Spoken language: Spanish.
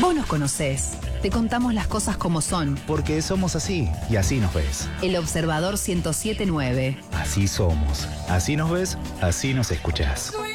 Vos nos conocés. Te contamos las cosas como son. Porque somos así y así nos ves. El Observador 107.9. Así somos. Así nos ves, así nos escuchás.